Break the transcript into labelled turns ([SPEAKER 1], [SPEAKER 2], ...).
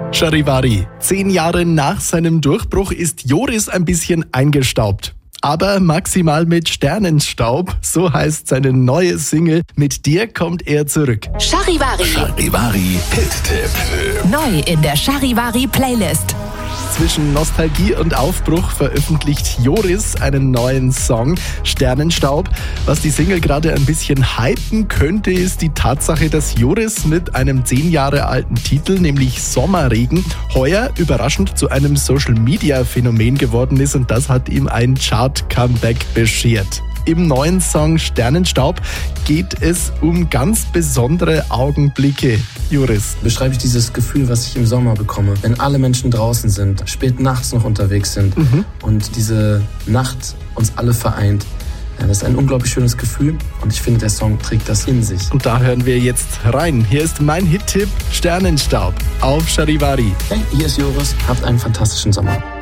[SPEAKER 1] Charivari. 10 Jahre nach seinem Durchbruch ist Joris ein bisschen eingestaubt. Aber maximal mit Sternenstaub, so heißt seine neue Single. Mit dir kommt er zurück.
[SPEAKER 2] Charivari.
[SPEAKER 3] Charivari Hit-Tipp.
[SPEAKER 2] Neu in der Charivari Playlist.
[SPEAKER 1] Zwischen Nostalgie und Aufbruch veröffentlicht Joris einen neuen Song, Sternenstaub. Was die Single gerade ein bisschen hypen könnte, ist die Tatsache, dass Joris mit einem 10 Jahre alten Titel, nämlich Sommerregen, heuer überraschend zu einem Social-Media-Phänomen geworden ist und das hat ihm ein Chart-Comeback beschert. Im neuen Song Sternenstaub geht es um ganz besondere Augenblicke. Joris.
[SPEAKER 4] Beschreibe ich dieses Gefühl, was ich im Sommer bekomme, wenn alle Menschen draußen sind, spät nachts noch unterwegs sind und diese Nacht uns alle vereint. Ja, das ist ein unglaublich schönes Gefühl und ich finde, der Song trägt das in sich.
[SPEAKER 1] Und da hören wir jetzt rein. Hier ist mein Hit-Tipp Sternenstaub auf Charivari.
[SPEAKER 4] Hey, hier ist Joris. Habt einen fantastischen Sommer.